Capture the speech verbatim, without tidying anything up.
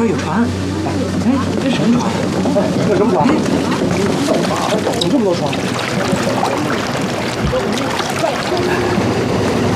边有船。哎，这什么船？ 这什么船？ 哎，怎么这么多船？